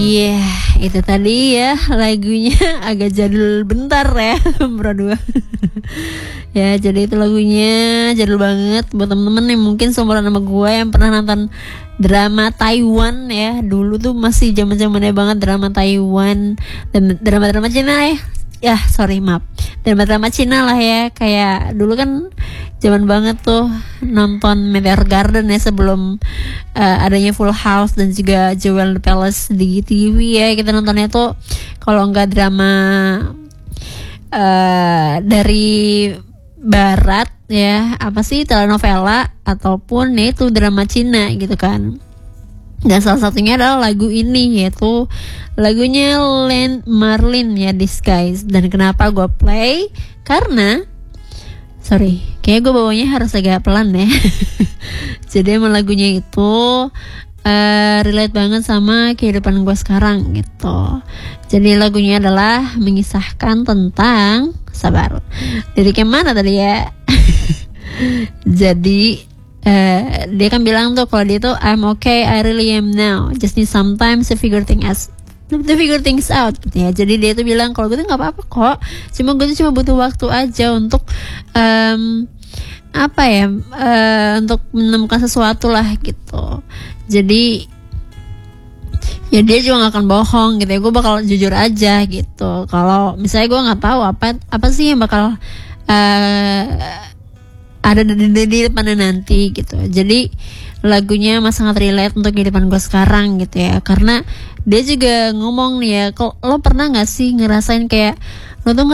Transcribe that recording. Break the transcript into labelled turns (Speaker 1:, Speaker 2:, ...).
Speaker 1: Iya, itu tadi ya lagunya agak jadul bentar ya, Bro 2. Ya, jadi itu lagunya jadul banget buat temen-temen yang mungkin seumuran sama gue yang pernah nonton drama Taiwan ya. Dulu tuh masih zaman-zamannya banget drama Taiwan dan drama-drama Cina ya. Ya, sorry maaf. Drama-drama Cina lah ya, kayak dulu kan zaman banget tuh nonton Meteor Garden ya sebelum adanya Full House dan juga Jewel Palace di TV ya. Kita nontonnya tuh kalau nggak drama dari barat ya, apa sih, telenovela ataupun ya itu drama Cina gitu kan. Dan salah satunya adalah lagu ini, yaitu lagunya Len Marlin ya, Disguise. Dan kenapa gue play? Karena kayak gue bawanya harus agak pelan ya. Jadi emang lagunya itu relate banget sama kehidupan gue sekarang gitu. Jadi lagunya adalah mengisahkan tentang liriknya mana tadi ya? Jadi dia kan bilang tuh kalau dia tuh I'm okay, I really am now, just need some time to figure things out gitu ya. Jadi dia tuh bilang kalau gue tuh nggak apa-apa kok, gue tuh cuma butuh waktu aja untuk untuk menemukan sesuatu lah gitu. Jadi ya dia juga gak akan bohong gitu ya, gue bakal jujur aja gitu. Kalau misalnya gue nggak tahu apa sih yang bakal ada di depannya nanti gitu. Jadi lagunya sangat relate untuk kehidupan gue sekarang gitu ya, karena dia juga ngomong nih ya, kok lo pernah nggak sih ngerasain kayak lo tuh